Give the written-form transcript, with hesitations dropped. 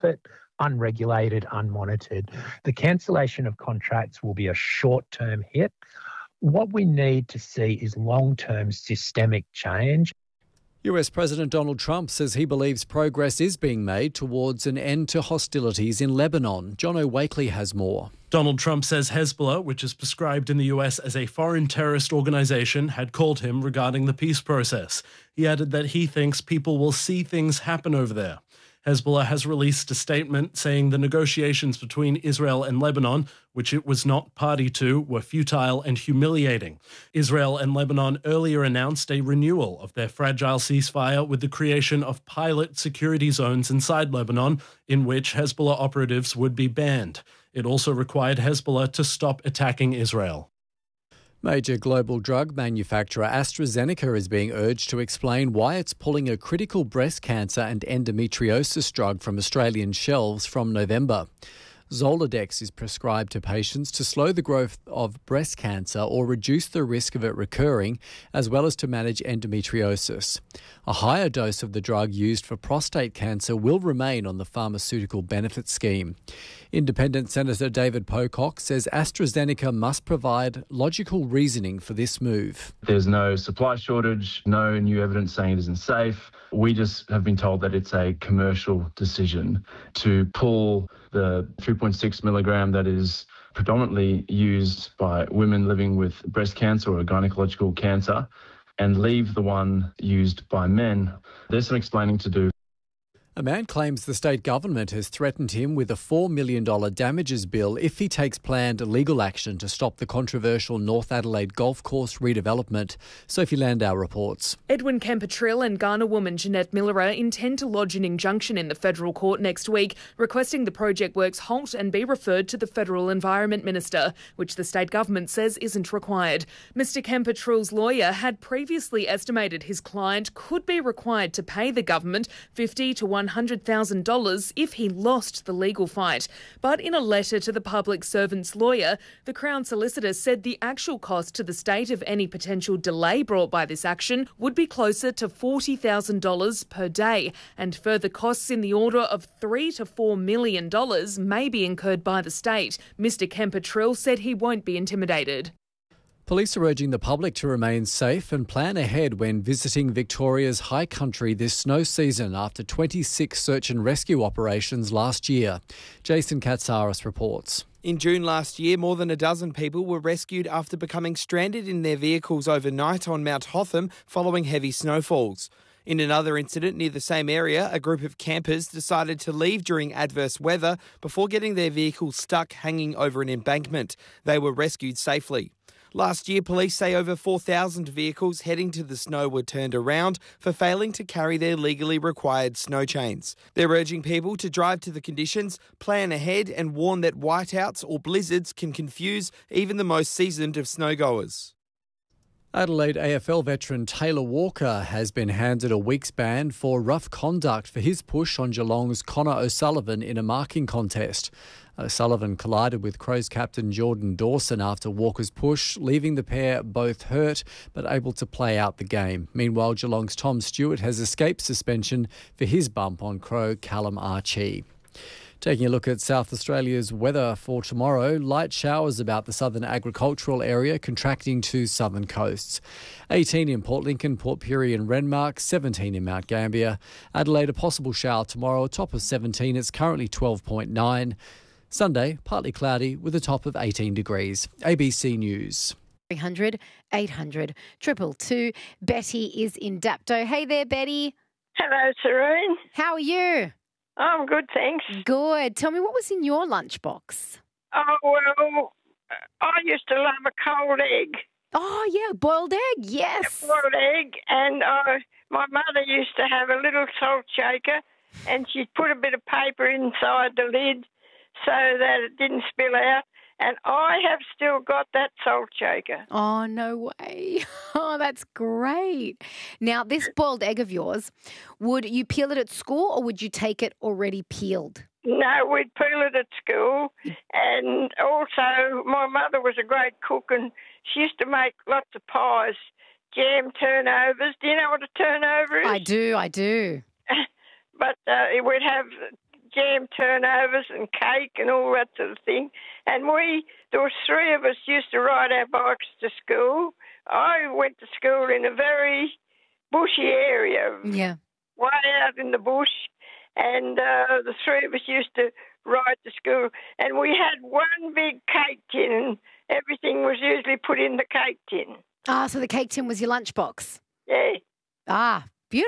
but unregulated, unmonitored. The cancellation of contracts will be a short-term hit. What we need to see is long-term systemic change. US President Donald Trump says he believes progress is being made towards an end to hostilities in Lebanon. Jono Wakely has more. Donald Trump says Hezbollah, which is prescribed in the US as a foreign terrorist organization, had called him regarding the peace process. He added that he thinks people will see things happen over there. Hezbollah has released a statement saying the negotiations between Israel and Lebanon, which it was not party to, were futile and humiliating. Israel and Lebanon earlier announced a renewal of their fragile ceasefire with the creation of pilot security zones inside Lebanon, in which Hezbollah operatives would be banned. It also required Hezbollah to stop attacking Israel. Major global drug manufacturer AstraZeneca is being urged to explain why it's pulling a critical breast cancer and endometriosis drug from Australian shelves from November. Zoladex is prescribed to patients to slow the growth of breast cancer or reduce the risk of it recurring, as well as to manage endometriosis. A higher dose of the drug used for prostate cancer will remain on the pharmaceutical benefit scheme. Independent Senator David Pocock says AstraZeneca must provide logical reasoning for this move. There's no supply shortage, no new evidence saying it isn't safe. We just have been told that it's a commercial decision to pull the 3.6 milligram that is predominantly used by women living with breast cancer or gynecological cancer and leave the one used by men. There's some explaining to do. A man claims the state government has threatened him with a $4 million damages bill if he takes planned legal action to stop the controversial North Adelaide golf course redevelopment. Sophie Landau reports. Edwin Kemper-Trill and Ghana woman Jeanette Millerer intend to lodge an injunction in the federal court next week, requesting the project works halt and be referred to the federal Environment Minister, which the state government says isn't required. Mr Kemper-Trill's lawyer had previously estimated his client could be required to pay the government $50,000 to $100,000 if he lost the legal fight. But in a letter to the public servant's lawyer, the Crown solicitor said the actual cost to the state of any potential delay brought by this action would be closer to $40,000 per day, and further costs in the order of $3 to $4 million may be incurred by the state. Mr Kemper-Trill said he won't be intimidated. Police are urging the public to remain safe and plan ahead when visiting Victoria's high country this snow season after 26 search and rescue operations last year. Jason Katsaris reports. In June last year, more than a dozen people were rescued after becoming stranded in their vehicles overnight on Mount Hotham following heavy snowfalls. In another incident near the same area, a group of campers decided to leave during adverse weather before getting their vehicles stuck hanging over an embankment. They were rescued safely. Last year, police say over 4,000 vehicles heading to the snow were turned around for failing to carry their legally required snow chains. They're urging people to drive to the conditions, plan ahead and warn that whiteouts or blizzards can confuse even the most seasoned of snowgoers. Adelaide AFL veteran Taylor Walker has been handed a week's ban for rough conduct for his push on Geelong's Connor O'Sullivan in a marking contest. O'Sullivan collided with Crows captain Jordan Dawson after Walker's push, leaving the pair both hurt but able to play out the game. Meanwhile, Geelong's Tom Stewart has escaped suspension for his bump on Crow Callum Archie. Taking a look at South Australia's weather for tomorrow, light showers about the southern agricultural area contracting to southern coasts. 18 in Port Lincoln, Port Pirie and Renmark, 17 in Mount Gambier. Adelaide, a possible shower tomorrow, a top of 17. It's currently 12.9. Sunday, partly cloudy with a top of 18 degrees. ABC News. 300 800 222. Betty is in Dapto. Hey there, Betty. Hello, Serene. How are you? I'm good, thanks. Good. Tell me, what was in your lunchbox? Oh, well, I used to love a cold egg. Oh, yeah, boiled egg, yes. A boiled egg, and my mother used to have a little salt shaker, and she'd put a bit of paper inside the lid so that it didn't spill out. And I have still got that salt shaker. Oh, no way. Oh, that's great. Now, this boiled egg of yours, would you peel it at school or would you take it already peeled? No, we'd peel it at school. And also, my mother was a great cook and she used to make lots of pies, jam turnovers. Do you know what a turnover is? I do. But we'd have jam turnovers and cake and all that sort of thing. And there was three of us used to ride our bikes to school. I went to school in a very bushy area, way out in the bush, and the three of us used to ride to school. And we had one big cake tin, and everything was usually put in the cake tin. Ah, so the cake tin was your lunchbox? Yeah. Ah,